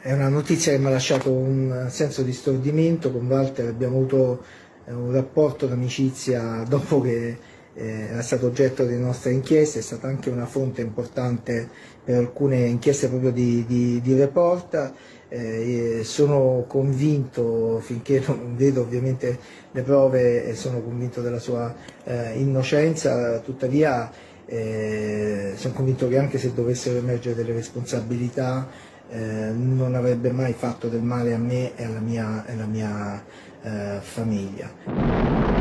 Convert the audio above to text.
È una notizia che mi ha lasciato un senso di stordimento. Con Walter abbiamo avuto un rapporto d'amicizia dopo che era stato oggetto delle nostre inchieste, è stata anche una fonte importante per alcune inchieste proprio di Report. Sono convinto, finché non vedo ovviamente le prove, e sono convinto della sua innocenza, tuttavia sono convinto che anche se dovessero emergere delle responsabilità non avrebbe mai fatto del male a me e alla mia famiglia.